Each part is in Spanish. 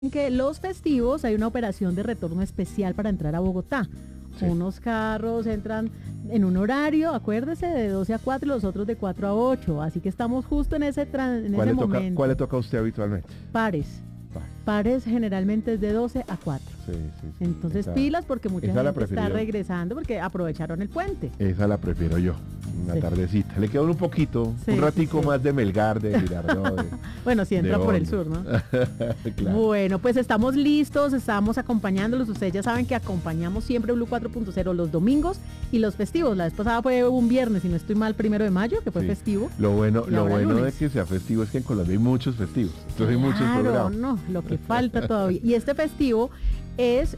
que los festivos hay una operación de retorno especial para entrar a Bogotá. Sí. Unos carros entran en un horario, acuérdese, de 12 a 4 y los otros de 4 a 8. Así que estamos justo en ese momento. ¿Cuál le toca a usted habitualmente? Pares. Pares generalmente es de 12 a 4. Sí. Entonces pilas porque mucha gente está regresando porque aprovecharon el puente. Esa la prefiero yo, una tardecita. Le queda un poquito, un ratico más de Melgar, de Girardot. Bueno, si entra por el sur, ¿no? Claro. Bueno, pues estamos listos, estamos acompañándolos. Ustedes ya saben que acompañamos siempre Blue 4.0 los domingos y los festivos. La vez pasada fue un viernes, si no estoy mal, 1 de mayo, que fue festivo. Lo bueno de que sea festivo es que en Colombia hay muchos festivos. Entonces hay muchos programas. No, lo que falta todavía. Y este festivo es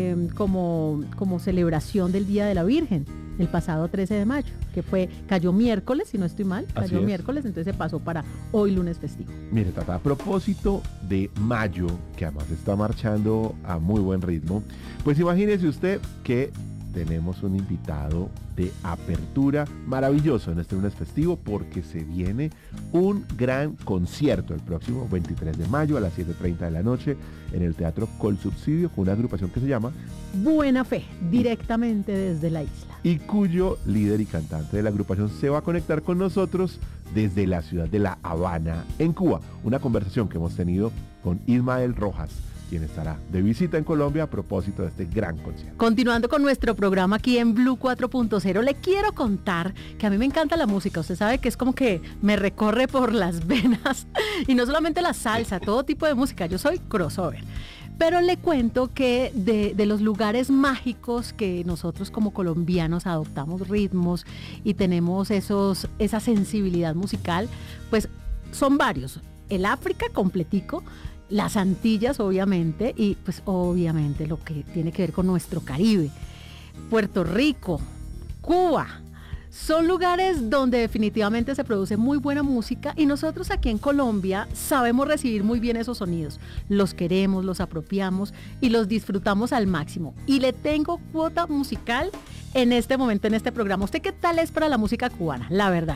como celebración del Día de la Virgen, el pasado 13 de mayo, que cayó miércoles, si no estoy mal, cayó miércoles, entonces se pasó para hoy lunes festivo. Mire, Tata, a propósito de mayo, que además está marchando a muy buen ritmo, pues imagínese usted que tenemos un invitado de apertura maravilloso en este lunes festivo porque se viene un gran concierto el próximo 23 de mayo a las 7:30 de la noche en el Teatro Colsubsidio con una agrupación que se llama Buena Fe, directamente desde la isla. Y cuyo líder y cantante de la agrupación se va a conectar con nosotros desde la ciudad de La Habana, en Cuba. Una conversación que hemos tenido con Ismael Rojas, quien estará de visita en Colombia a propósito de este gran concierto. Continuando con nuestro programa aquí en Blue 4.0, le quiero contar que a mí me encanta la música. Usted sabe que es como que me recorre por las venas y no solamente la salsa, todo tipo de música. Yo soy crossover. Pero le cuento que de los lugares mágicos que nosotros como colombianos adoptamos ritmos y tenemos esa sensibilidad musical, pues son varios. El África completico, las Antillas obviamente y pues obviamente lo que tiene que ver con nuestro Caribe, Puerto Rico, Cuba. Son lugares donde definitivamente se produce muy buena música y nosotros aquí en Colombia sabemos recibir muy bien esos sonidos. Los queremos, los apropiamos y los disfrutamos al máximo. Y le tengo cuota musical en este momento, en este programa. ¿Usted qué tal es para la música cubana? La verdad.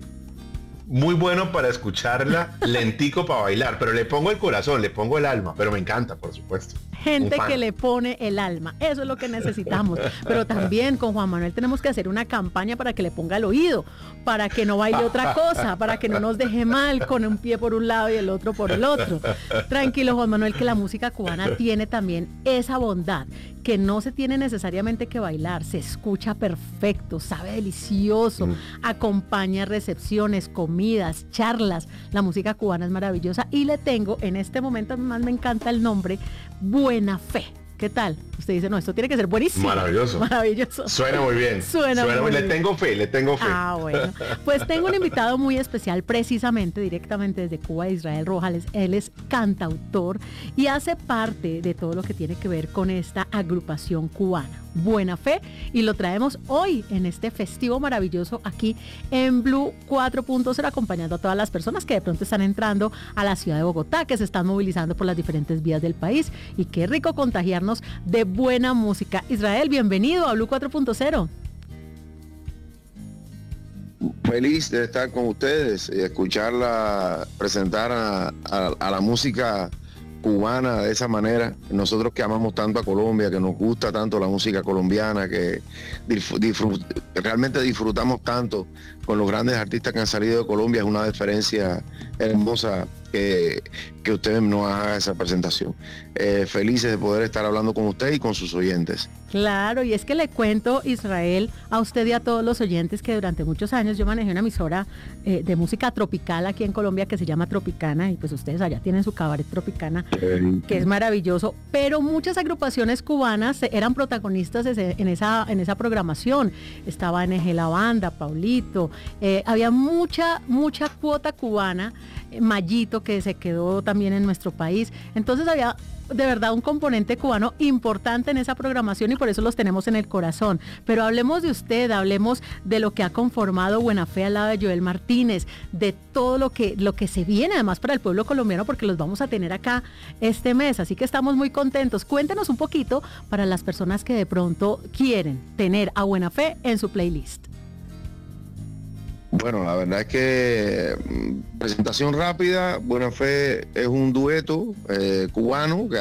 Muy bueno para escucharla, lentico para bailar, pero le pongo el corazón, le pongo el alma, pero me encanta, por supuesto. Gente que le pone el alma, eso es lo que necesitamos, pero también con Juan Manuel tenemos que hacer una campaña para que le ponga el oído, para que no baile otra cosa, para que no nos deje mal con un pie por un lado y el otro por el otro. Tranquilo, Juan Manuel, que la música cubana tiene también esa bondad, que no se tiene necesariamente que bailar, se escucha perfecto, sabe delicioso, acompaña recepciones, comidas, charlas. La música cubana es maravillosa y le tengo en este momento, además me encanta el nombre, Buena Fe. ¿Qué tal? Usted dice, no, esto tiene que ser buenísimo. Maravilloso. Suena muy bien. Suena muy bien. Le tengo fe. Ah, bueno. Pues tengo un invitado muy especial, precisamente, directamente desde Cuba, Israel Rojas. Él es cantautor y hace parte de todo lo que tiene que ver con esta agrupación cubana, Buena Fe, y lo traemos hoy en este festivo maravilloso aquí en Blue 4.0, acompañando a todas las personas que de pronto están entrando a la ciudad de Bogotá, que se están movilizando por las diferentes vías del país, y qué rico contagiarnos de buena música. Israel, bienvenido a Blue 4.0. Feliz de estar con ustedes y escucharla presentar a la música cubana de esa manera. Nosotros que amamos tanto a Colombia, que nos gusta tanto la música colombiana, que realmente disfrutamos tanto con los grandes artistas que han salido de Colombia, es una diferencia hermosa que ustedes nos hagan esa presentación. Felices de poder estar hablando con ustedes y con sus oyentes. Claro, y es que le cuento, Israel, a usted y a todos los oyentes que durante muchos años yo manejé una emisora de música tropical aquí en Colombia que se llama Tropicana, y pues ustedes allá tienen su cabaret Tropicana, que es maravilloso, pero muchas agrupaciones cubanas eran protagonistas en esa programación. Estaba NG La Banda, Paulito, había mucha cuota cubana, Mayito, que se quedó también en nuestro país. Entonces había de verdad un componente cubano importante en esa programación y por eso los tenemos en el corazón. Pero hablemos de usted, hablemos de lo que ha conformado Buena Fe al lado de Joel Martínez, de todo lo que se viene además para el pueblo colombiano, porque los vamos a tener acá este mes, así que estamos muy contentos. Cuéntenos un poquito para las personas que de pronto quieren tener a Buena Fe en su playlist. Bueno, la verdad es que presentación rápida, Buena Fe es un dueto cubano que